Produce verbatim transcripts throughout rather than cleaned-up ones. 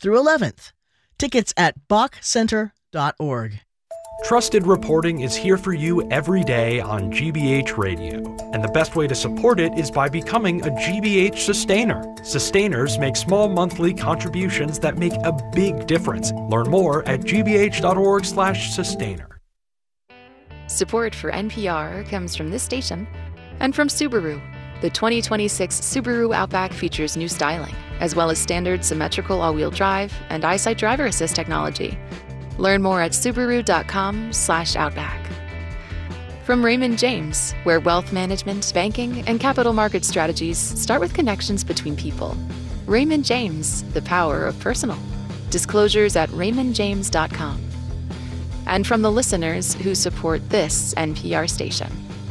through eleventh. Tickets at bach center dot org. Trusted reporting is here for you every day on G B H Radio, and the best way to support it is by becoming a G B H sustainer. Sustainers make small monthly contributions that make a big difference. Learn more at g b h dot org slash sustainer. Support for N P R comes from this station and from Subaru. The twenty twenty-six Subaru Outback features new styling, as well as standard symmetrical all-wheel drive and EyeSight driver assist technology. Learn more at subaru.com slash outback. From Raymond James, where wealth management, banking, and capital market strategies start with connections between people. Raymond James, the power of personal. Disclosures at raymond james dot com. And from the listeners who support this N P R station.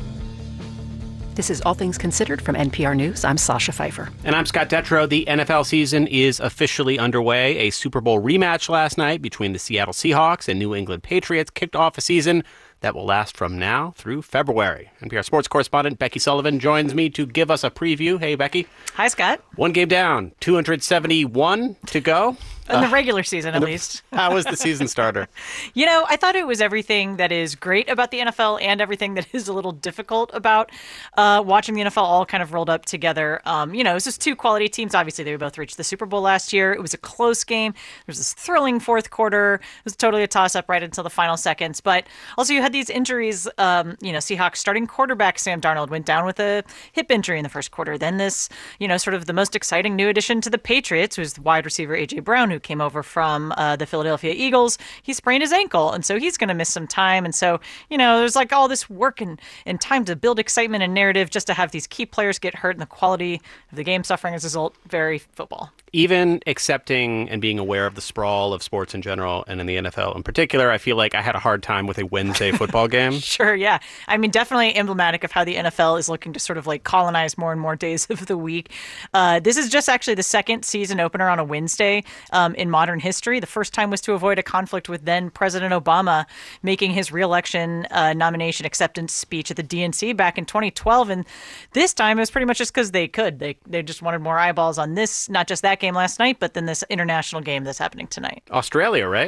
This is All Things Considered from N P R News. I'm Sasha Pfeiffer. And I'm Scott Detrow. The N F L season is officially underway. A Super Bowl rematch last night between the Seattle Seahawks and New England Patriots kicked off a season that will last from now through February. N P R sports correspondent Becky Sullivan joins me to give us a preview. Hey, Becky. Hi, Scott. One game down, two hundred seventy-one to go. In the regular season, at least. How was the season starter? You know, I thought it was everything that is great about the N F L and everything that is a little difficult about uh, watching the N F L all kind of rolled up together. Um, you know, it was just two quality teams. Obviously, they both reached the Super Bowl last year. It was a close game. There was this thrilling fourth quarter. It was totally a toss-up right until the final seconds. But also, you had these injuries. Um, you know, Seahawks starting quarterback Sam Darnold went down with a hip injury in the first quarter. Then this, you know, sort of the most exciting new addition to the Patriots was wide receiver A J Brown, who came over from uh, the Philadelphia Eagles. He sprained his ankle, and so he's going to miss some time. And so, you know, there's like all this work and, and time to build excitement and narrative just to have these key players get hurt and the quality of the game suffering as a result. Very football. Even accepting and being aware of the sprawl of sports in general and in the N F L in particular, I feel like I had a hard time with a Wednesday football game. Sure, yeah. I mean, definitely emblematic of how the N F L is looking to sort of like colonize more and more days of the week. Uh, this is just actually the second season opener on a Wednesday um, in modern history. The first time was to avoid a conflict with then President Obama making his reelection uh, nomination acceptance speech at the D N C back in twenty twelve. And this time it was pretty much just because they could. They they just wanted more eyeballs on this, not just that game last night, but then this international game that's happening tonight. Australia, right?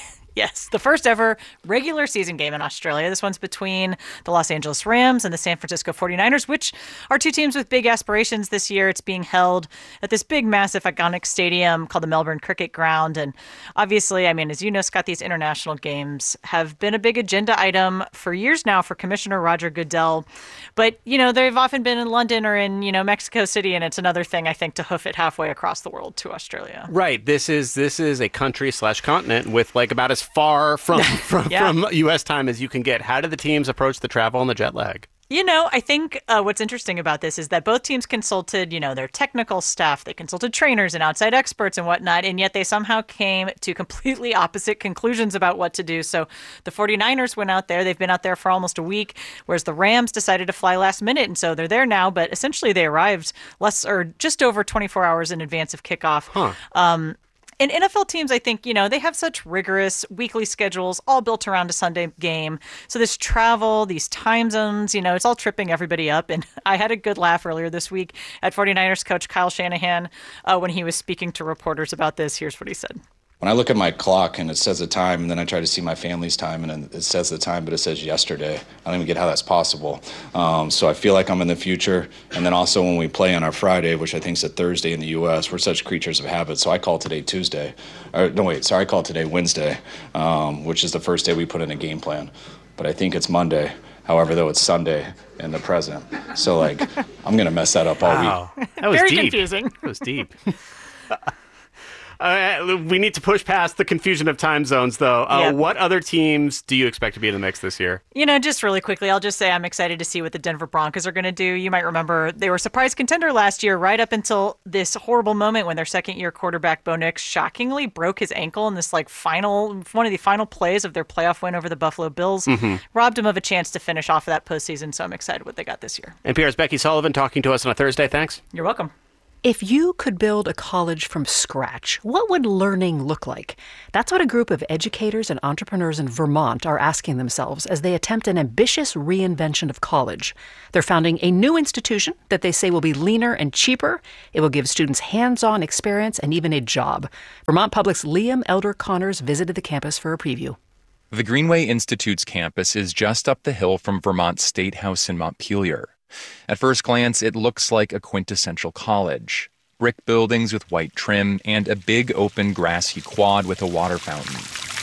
Yes, the first ever regular season game in Australia. This one's between the Los Angeles Rams and the San Francisco forty-niners, which are two teams with big aspirations this year. It's being held at this big, massive, iconic stadium called the Melbourne Cricket Ground. And obviously, I mean, as you know, Scott, these international games have been a big agenda item for years now for Commissioner Roger Goodell. But, you know, they've often been in London or in, you know, Mexico City, and it's another thing, I think, to hoof it halfway across the world to Australia. Right. This is this is a country slash continent with like about as far from from, yeah. from U S time as you can get. How did the teams approach the travel and the jet lag? You know, I think uh, what's interesting about this is that both teams consulted, you know, their technical staff. They consulted trainers and outside experts and whatnot, and yet they somehow came to completely opposite conclusions about what to do. So the forty-niners went out there. They've been out there for almost a week, whereas the Rams decided to fly last minute, and so they're there now, but essentially they arrived less or just over twenty-four hours in advance of kickoff. Huh. Um, And N F L teams, I think, you know, they have such rigorous weekly schedules all built around a Sunday game. So this travel, these time zones, you know, it's all tripping everybody up. And I had a good laugh earlier this week at forty-niners coach Kyle Shanahan uh, when he was speaking to reporters about this. Here's what he said. When I look at my clock and it says the time, and then I try to see my family's time, and it says the time, but it says yesterday. I don't even get how that's possible. Um, so I feel like I'm in the future. And then also when we play on our Friday, which I think is a Thursday in the U S, we're such creatures of habit. So I call today Tuesday. Or no, wait, sorry, I call today Wednesday, um, which is the first day we put in a game plan. But I think it's Monday. However, though, it's Sunday in the present. So, like, I'm going to mess that up all wow. week. That was Very deep. confusing. That was deep. Uh, we need to push past the confusion of time zones, though. Uh, Yep. What other teams do you expect to be in the mix this year? You know, just really quickly, I'll just say I'm excited to see what the Denver Broncos are going to do. You might remember they were a surprise contender last year right up until this horrible moment when their second-year quarterback, Bo Nix, shockingly broke his ankle in this, like, final, one of the final plays of their playoff win over the Buffalo Bills. Mm-hmm. Robbed him of a chance to finish off of that postseason, so I'm excited what they got this year. N P R's Becky Sullivan talking to us on a Thursday. Thanks. You're welcome. If you could build a college from scratch, what would learning look like? That's what a group of educators and entrepreneurs in Vermont are asking themselves as they attempt an ambitious reinvention of college. They're founding a new institution that they say will be leaner and cheaper. It will give students hands-on experience and even a job. Vermont Public's Liam Elder Connors visited the campus for a preview. The Greenway Institute's campus is just up the hill from Vermont State House in Montpelier. At first glance, it looks like a quintessential college. Brick buildings with white trim and a big open grassy quad with a water fountain.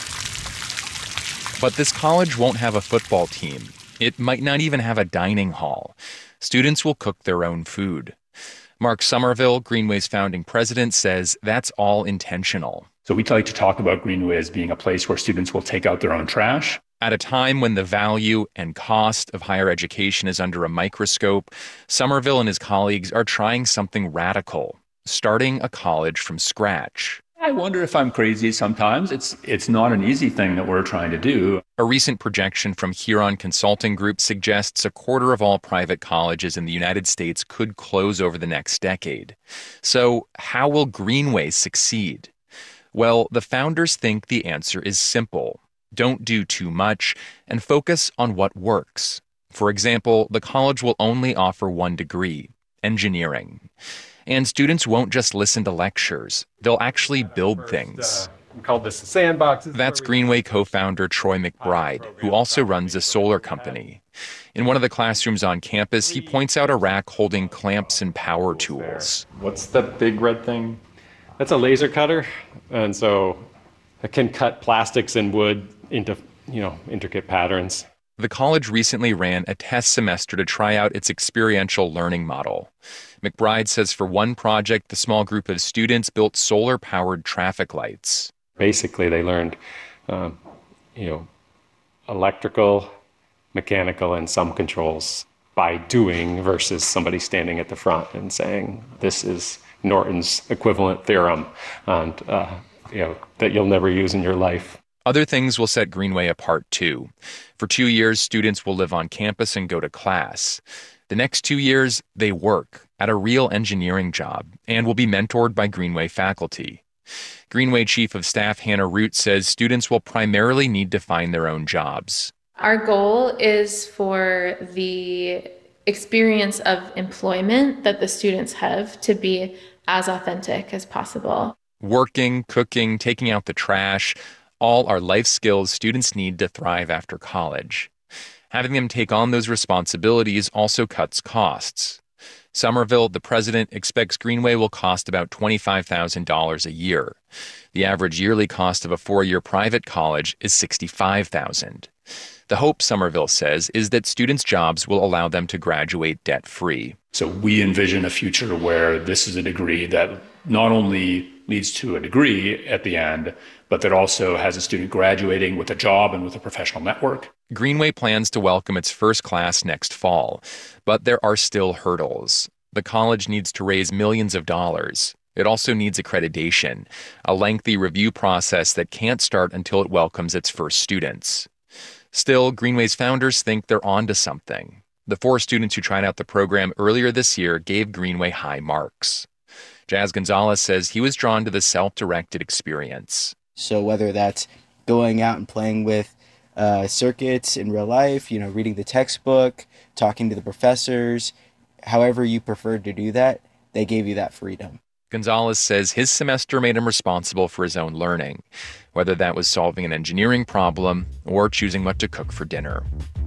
But this college won't have a football team. It might not even have a dining hall. Students will cook their own food. Mark Somerville, Greenway's founding president, says that's all intentional. So we like to talk about Greenway as being a place where students will take out their own trash. At a time when the value and cost of higher education is under a microscope, Somerville and his colleagues are trying something radical, starting a college from scratch. I wonder if I'm crazy sometimes. It's it's not an easy thing that we're trying to do. A recent projection from Huron Consulting Group suggests a quarter of all private colleges in the United States could close over the next decade. So how will Greenway succeed? Well, the founders think the answer is simple. Don't do too much, and focus on what works. For example, the college will only offer one degree, engineering. And students won't just listen to lectures. They'll actually build things. We call this the sandboxes. That's Greenway co-founder Troy McBride, who also runs a solar company. In one of the classrooms on campus, he points out a rack holding clamps and power tools. What's the big red thing? That's a laser cutter, and so it can cut plastics and wood into, you know, intricate patterns. The college recently ran a test semester to try out its experiential learning model. McBride says for one project, the small group of students built solar-powered traffic lights. Basically, they learned, um, you know, electrical, mechanical, and some controls by doing versus somebody standing at the front and saying, this is Norton's equivalent theorem, and, uh, you know, that you'll never use in your life. Other things will set Greenway apart, too. For two years, students will live on campus and go to class. The next two years, they work at a real engineering job and will be mentored by Greenway faculty. Greenway Chief of Staff Hannah Root says students will primarily need to find their own jobs. Our goal is for the experience of employment that the students have to be as authentic as possible. Working, cooking, taking out the trash, all are life skills students need to thrive after college. Having them take on those responsibilities also cuts costs. Somerville, the president, expects Greenway will cost about twenty-five thousand dollars a year. The average yearly cost of a four-year private college is sixty-five thousand dollars. The hope, Somerville says, is that students' jobs will allow them to graduate debt-free. So we envision a future where this is a degree that not only leads to a degree at the end, but that also has a student graduating with a job and with a professional network. Greenway plans to welcome its first class next fall, but there are still hurdles. The college needs to raise millions of dollars. It also needs accreditation, a lengthy review process that can't start until it welcomes its first students. Still, Greenway's founders think they're onto something. The four students who tried out the program earlier this year gave Greenway high marks. Jazz Gonzalez says he was drawn to the self-directed experience. So whether that's going out and playing with uh, circuits in real life, you know, reading the textbook, talking to the professors, however you prefer to do that, they gave you that freedom. Gonzalez says his semester made him responsible for his own learning, whether that was solving an engineering problem or choosing what to cook for dinner.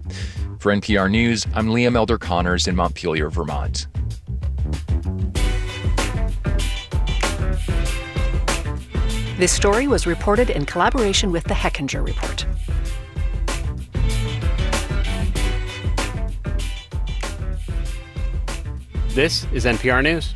For N P R News, I'm Liam Elder Connors in Montpelier, Vermont. This story was reported in collaboration with the Hechinger Report. This is N P R News.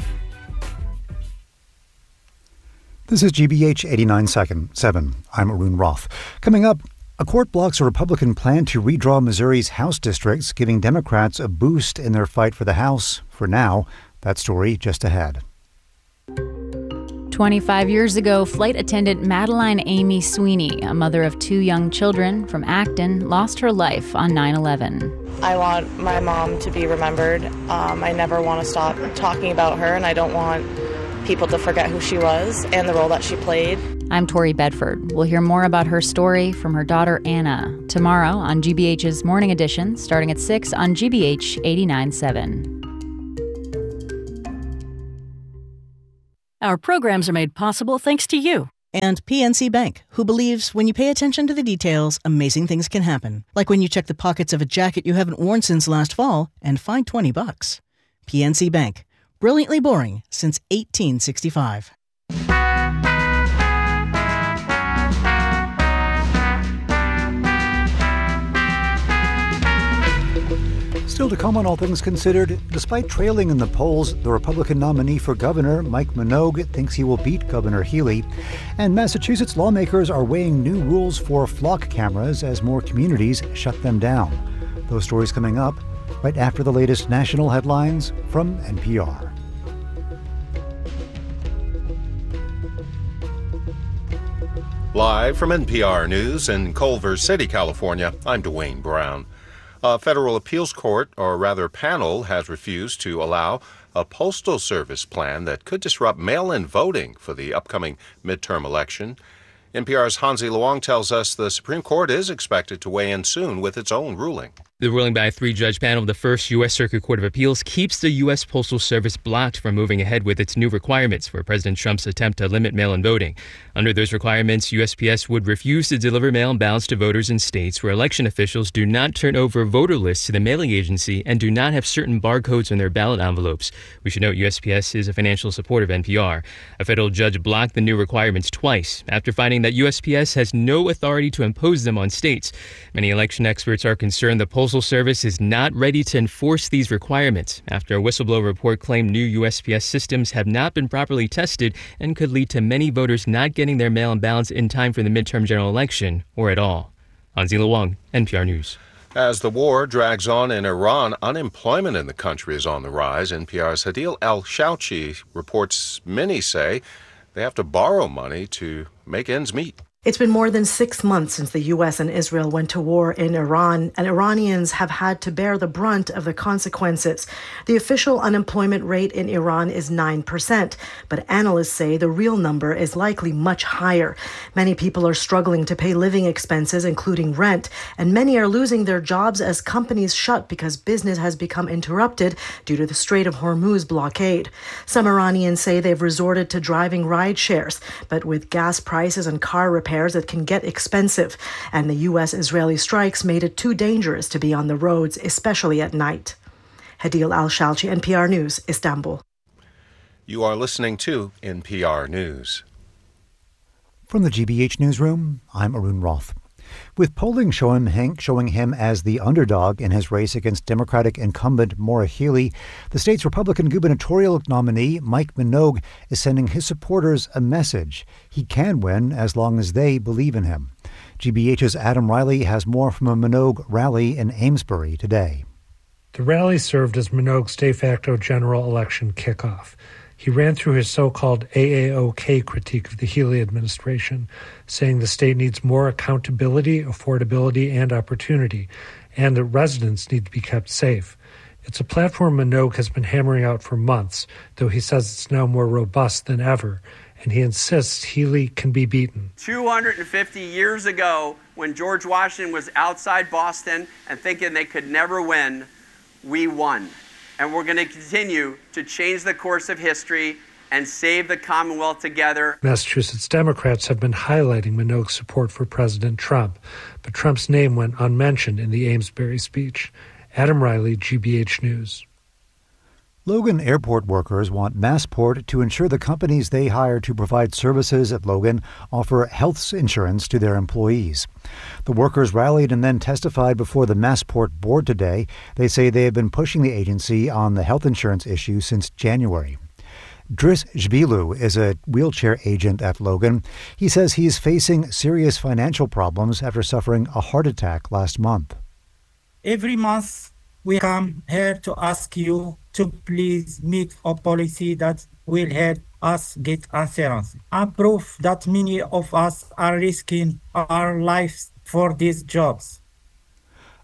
This is G B H eighty-nine seven. I'm Arun Roth. Coming up, a court blocks a Republican plan to redraw Missouri's House districts, giving Democrats a boost in their fight for the House. For now, that story just ahead. twenty-five years ago, flight attendant Madeline Amy Sweeney, a mother of two young children from Acton, lost her life on nine eleven. I want my mom to be remembered. Um, I never want to stop talking about her, and I don't want people to forget who she was and the role that she played. I'm Tori Bedford. We'll hear more about her story from her daughter Anna tomorrow on G B H's Morning Edition, starting at six on G B H eighty-nine point seven. Our programs are made possible thanks to you. And P N C Bank, who believes when you pay attention to the details, amazing things can happen. Like when you check the pockets of a jacket you haven't worn since last fall and find twenty bucks. P N C Bank, brilliantly boring since eighteen sixty-five. Still to come on All Things Considered, despite trailing in the polls, the Republican nominee for governor, Mike Minogue, thinks he will beat Governor Healey. And Massachusetts lawmakers are weighing new rules for flock cameras as more communities shut them down. Those stories coming up right after the latest national headlines from N P R. Live from N P R News in Culver City, California, I'm Dwayne Brown. A federal appeals court, or rather panel, has refused to allow a postal service plan that could disrupt mail-in voting for the upcoming midterm election. N P R's Hansi Luong tells us the Supreme Court is expected to weigh in soon with its own ruling. The ruling by a three-judge panel of the First U S Circuit Court of Appeals keeps the U S Postal Service blocked from moving ahead with its new requirements for President Trump's attempt to limit mail-in voting. Under those requirements, U S P S would refuse to deliver mail-in ballots to voters in states where election officials do not turn over voter lists to the mailing agency and do not have certain barcodes on their ballot envelopes. We should note U S P S is a financial supporter of N P R. A federal judge blocked the new requirements twice after finding that U S P S has no authority to impose them on states. Many election experts are concerned the Postal Service is not ready to enforce these requirements after a whistleblower report claimed new U S P S systems have not been properly tested and could lead to many voters not getting their mail-in ballots in time for the midterm general election or at all. Hansi Luong, N P R News. As the war drags on in Iran, unemployment in the country is on the rise. N P R's Hadil Al-Shauchi reports many say they have to borrow money to make ends meet. It's been more than six months since the U S and Israel went to war in Iran, and Iranians have had to bear the brunt of the consequences. The official unemployment rate in Iran is nine percent, but analysts say the real number is likely much higher. Many people are struggling to pay living expenses, including rent, and many are losing their jobs as companies shut because business has become interrupted due to the Strait of Hormuz blockade. Some Iranians say they've resorted to driving ride shares, but with gas prices and car repairs, that can get expensive, and the U S-Israeli strikes made it too dangerous to be on the roads, especially at night. Hadil Al-Shalchi, N P R News, Istanbul. You are listening to N P R News. From the G B H Newsroom, I'm Arun Roth. With polling showing him, showing him as the underdog in his race against Democratic incumbent Maura Healey, the state's Republican gubernatorial nominee, Mike Minogue, is sending his supporters a message. He can win as long as they believe in him. G B H's Adam Riley has more from a Minogue rally in Amesbury today. The rally served as Minogue's de facto general election kickoff. He ran through his so-called A A O K critique of the Healey administration, saying the state needs more accountability, affordability, and opportunity, and that residents need to be kept safe. It's a platform Minogue has been hammering out for months, though he says it's now more robust than ever, and he insists Healey can be beaten. two hundred fifty years ago, when George Washington was outside Boston and thinking they could never win, we won. And we're going to continue to change the course of history and save the Commonwealth together. Massachusetts Democrats have been highlighting Minogue's support for President Trump, but Trump's name went unmentioned in the Amesbury speech. Adam Riley, G B H News. Logan airport workers want Massport to ensure the companies they hire to provide services at Logan offer health insurance to their employees. The workers rallied and then testified before the Massport board today. They say they have been pushing the agency on the health insurance issue since January. Dris Zbilu is a wheelchair agent at Logan. He says he is facing serious financial problems after suffering a heart attack last month. Every month we come here to ask you to please make a policy that will help us get insurance. And proof that many of us are risking our lives for these jobs.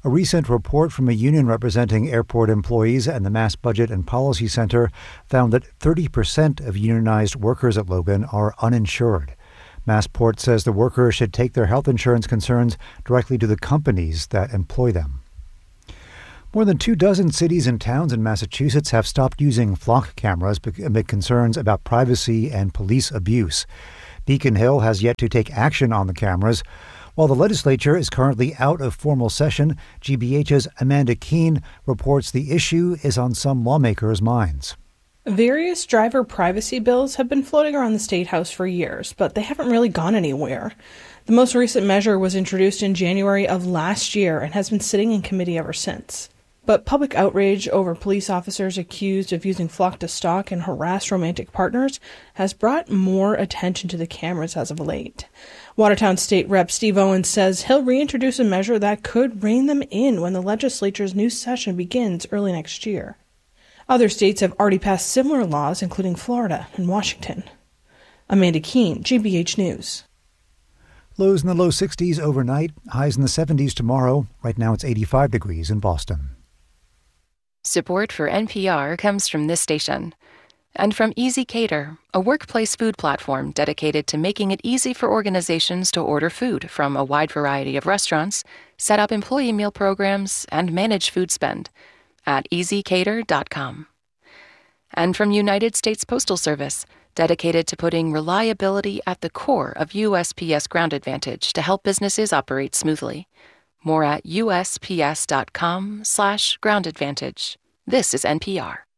A recent report from a union representing airport employees and the Mass Budget and Policy Center found that thirty percent of unionized workers at Logan are uninsured. Massport says the workers should take their health insurance concerns directly to the companies that employ them. More than two dozen cities and towns in Massachusetts have stopped using flock cameras amid concerns about privacy and police abuse. Beacon Hill has yet to take action on the cameras. While the legislature is currently out of formal session, G B H's Amanda Keene reports the issue is on some lawmakers' minds. Various driver privacy bills have been floating around the State House for years, but they haven't really gone anywhere. The most recent measure was introduced in January of last year and has been sitting in committee ever since. But public outrage over police officers accused of using flock to stalk and harass romantic partners has brought more attention to the cameras as of late. Watertown State Rep Steve Owens says he'll reintroduce a measure that could rein them in when the legislature's new session begins early next year. Other states have already passed similar laws, including Florida and Washington. Amanda Keene, G B H News. Lows in the low sixties overnight, highs in the seventies tomorrow. Right now it's eighty-five degrees in Boston. Support for N P R comes from this station and from Easy Cater, a workplace food platform dedicated to making it easy for organizations to order food from a wide variety of restaurants, set up employee meal programs, and manage food spend at easy cater dot com. And from United States Postal Service, dedicated to putting reliability at the core of U S P S Ground Advantage to help businesses operate smoothly. More at U S P S dot com slash ground advantage. This is N P R.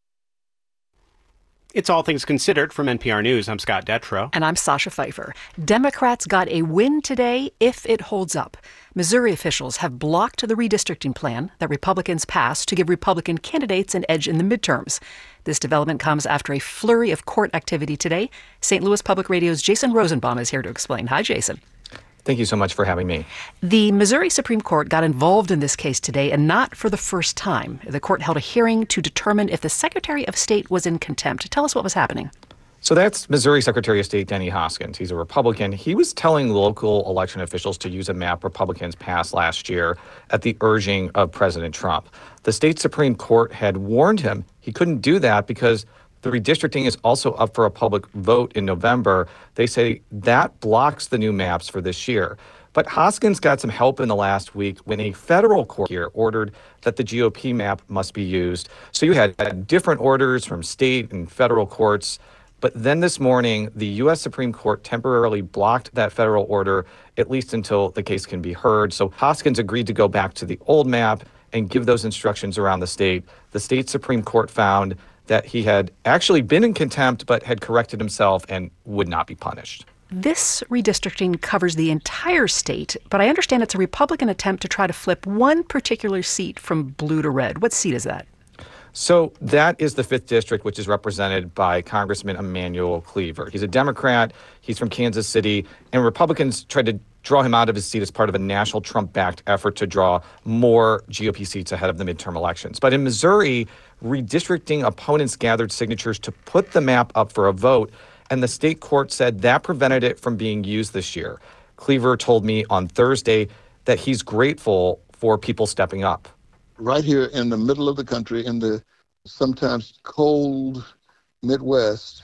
It's All Things Considered from N P R News. I'm Scott Detrow. And I'm Sasha Pfeiffer. Democrats got a win today if it holds up. Missouri officials have blocked the redistricting plan that Republicans passed to give Republican candidates an edge in the midterms. This development comes after a flurry of court activity today. Saint Louis Public Radio's Jason Rosenbaum is here to explain. Hi, Jason. Thank you so much for having me. The Missouri Supreme Court got involved in this case today, and not for the first time. The court held a hearing to determine if the Secretary of State was in contempt. Tell us what was happening. So that's Missouri Secretary of State Denny Hoskins. He's a Republican. He was telling local election officials to use a map Republicans passed last year at the urging of President Trump. The state Supreme Court had warned him he couldn't do that because the redistricting is also up for a public vote in November. They say that blocks the new maps for this year. But Hoskins got some help in the last week when a federal court here ordered that the G O P map must be used. So you had different orders from state and federal courts. But then this morning, the U S Supreme Court temporarily blocked that federal order, at least until the case can be heard. So Hoskins agreed to go back to the old map and give those instructions around the state. The state Supreme Court found that he had actually been in contempt but had corrected himself and would not be punished. This redistricting covers the entire state, but I understand it's a Republican attempt to try to flip one particular seat from blue to red. What seat is that? So that is the fifth District, which is represented by Congressman Emanuel Cleaver. He's a Democrat. He's from Kansas City. And Republicans tried to draw him out of his seat as part of a national Trump-backed effort to draw more G O P seats ahead of the midterm elections. But in Missouri, redistricting opponents gathered signatures to put the map up for a vote, and the state court said that prevented it from being used this year. Cleaver told me on Thursday that he's grateful for people stepping up. Right here in the middle of the country, in the sometimes cold Midwest,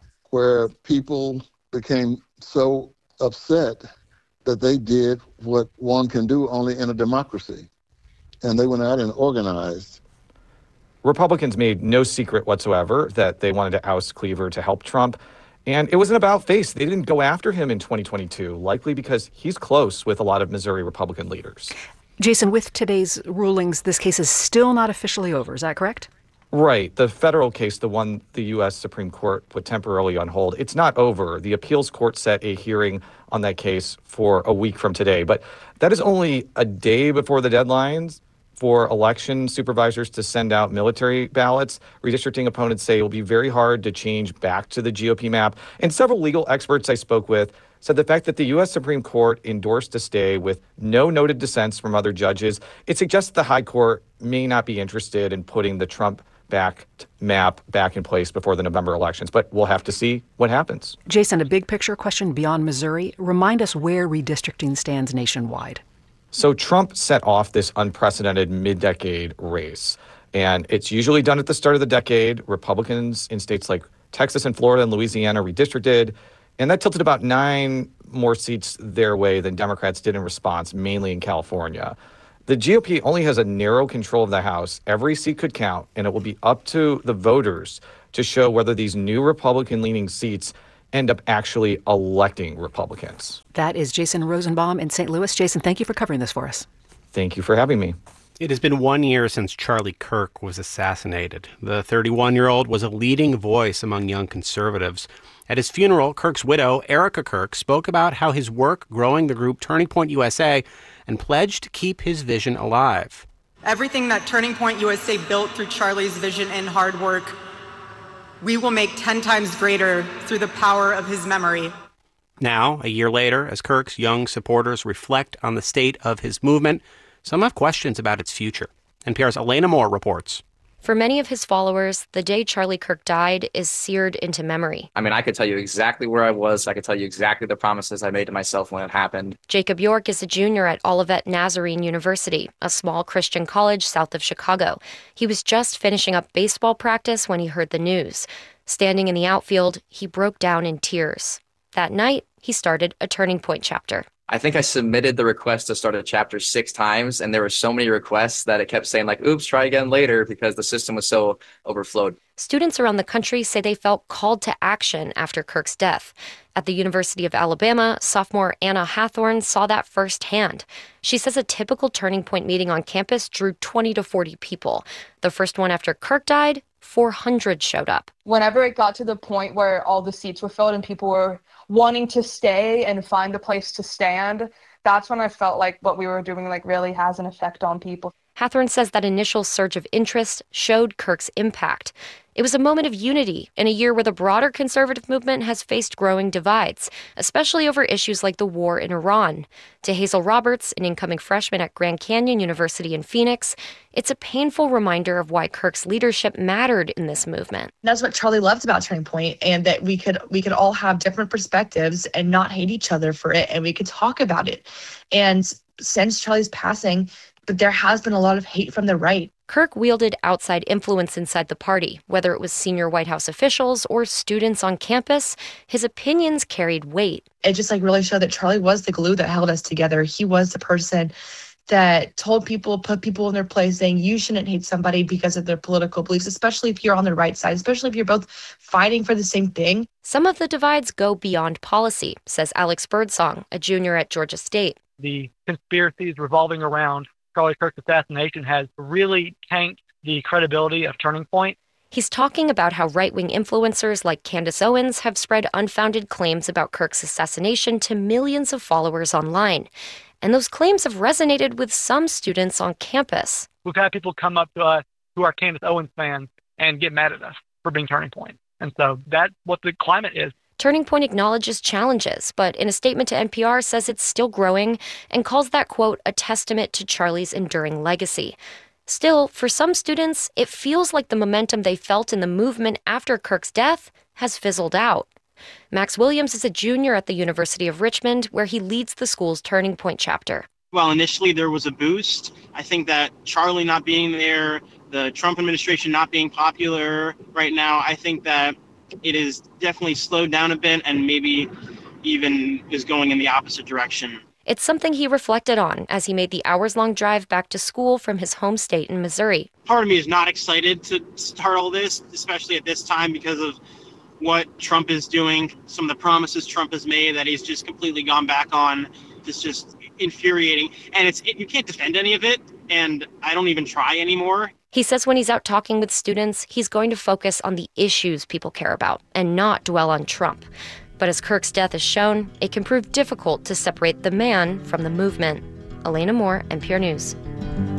where people became so upset that they did what one can do only in a democracy. And they went out and organized. Republicans made no secret whatsoever that they wanted to oust Cleaver to help Trump. And it was an about face. They didn't go after him in twenty twenty-two, likely because he's close with a lot of Missouri Republican leaders. Jason, with today's rulings, this case is still not officially over. Is that correct? Right. The federal case, the one the U S Supreme Court put temporarily on hold, it's not over. The appeals court set a hearing on that case for a week from today. But that is only a day before the deadlines for election supervisors to send out military ballots. Redistricting opponents say it will be very hard to change back to the G O P map. And several legal experts I spoke with said the fact that the U S Supreme Court endorsed a stay with no noted dissents from other judges, it suggests the High Court may not be interested in putting the Trump back map back in place before the November elections. But we'll have to see what happens. Jason, a big picture question beyond Missouri. Remind us where redistricting stands nationwide. So Trump set off this unprecedented mid-decade race, and it's usually done at the start of the decade. Republicans in states like Texas and Florida and Louisiana redistricted, and that tilted about nine more seats their way than Democrats did in response, mainly in California. The G O P only has a narrow control of the House. Every seat could count, and it will be up to the voters to show whether these new Republican-leaning seats end up actually electing Republicans. That is Jason Rosenbaum in Saint Louis. Jason, thank you for covering this for us. Thank you for having me. It has been one year since Charlie Kirk was assassinated. The thirty-one-year-old was a leading voice among young conservatives. At his funeral, Kirk's widow, Erica Kirk, spoke about how his work growing the group Turning Point U S A and pledged to keep his vision alive. Everything that Turning Point U S A built through Charlie's vision and hard work, we will make ten times greater through the power of his memory. Now, a year later, as Kirk's young supporters reflect on the state of his movement, some have questions about its future. N P R's Elena Moore reports. For many of his followers, the day Charlie Kirk died is seared into memory. I mean, I could tell you exactly where I was. I could tell you exactly the promises I made to myself when it happened. Jacob York is a junior at Olivet Nazarene University, a small Christian college south of Chicago. He was just finishing up baseball practice when he heard the news. Standing in the outfield, he broke down in tears. That night, he started a Turning Point chapter. I think I submitted the request to start a chapter six times, and there were so many requests that it kept saying, like, oops, try again later, because the system was so overflowed. Students around the country say they felt called to action after Kirk's death. At the University of Alabama, sophomore Anna Hathorn saw that firsthand. She says a typical Turning Point meeting on campus drew twenty to forty people. The first one after Kirk died, four hundred showed up. Whenever it got to the point where all the seats were filled and people were wanting to stay and find a place to stand, that's when I felt like what we were doing like really has an effect on people. Hathorn says that initial surge of interest showed Kirk's impact. It was a moment of unity in a year where the broader conservative movement has faced growing divides, especially over issues like the war in Iran. To Hazel Roberts, an incoming freshman at Grand Canyon University in Phoenix, it's a painful reminder of why Kirk's leadership mattered in this movement. That's what Charlie loved about Turning Point, and that we could we could all have different perspectives and not hate each other for it, and we could talk about it. And since Charlie's passing, but there has been a lot of hate from the right. Kirk wielded outside influence inside the party. Whether it was senior White House officials or students on campus, his opinions carried weight. It just like really showed that Charlie was the glue that held us together. He was the person that told people, put people in their place, saying you shouldn't hate somebody because of their political beliefs, especially if you're on the right side, especially if you're both fighting for the same thing. Some of the divides go beyond policy, says Alex Birdsong, a junior at Georgia State. The conspiracies revolving around Charlie Kirk's assassination has really tanked the credibility of Turning Point. He's talking about how right-wing influencers like Candace Owens have spread unfounded claims about Kirk's assassination to millions of followers online. And those claims have resonated with some students on campus. We've had people come up to us who are Candace Owens fans and get mad at us for being Turning Point. And so that's what the climate is. Turning Point acknowledges challenges, but in a statement to N P R says it's still growing and calls that, quote, a testament to Charlie's enduring legacy. Still, for some students, it feels like the momentum they felt in the movement after Kirk's death has fizzled out. Max Williams is a junior at the University of Richmond, where he leads the school's Turning Point chapter. Well, initially there was a boost. I think that Charlie not being there, the Trump administration not being popular right now, I think that it is definitely slowed down a bit and maybe even is going in the opposite direction. It's something he reflected on as he made the hours-long drive back to school from his home state in Missouri. Part of me is not excited to start all this, especially at this time because of what Trump is doing, some of the promises Trump has made that he's just completely gone back on. It's just infuriating. And it's it, you can't defend any of it, and I don't even try anymore. He says when he's out talking with students, he's going to focus on the issues people care about and not dwell on Trump. But as Kirk's death has shown, it can prove difficult to separate the man from the movement. Elena Moore, N P R News.